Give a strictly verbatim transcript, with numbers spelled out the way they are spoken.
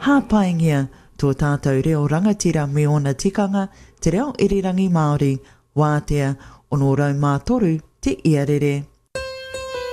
Hāpaingia tō tātou reo rangatira me ona tikanga te reo irirangi Māori, wātea ono rau mātoru te iarere.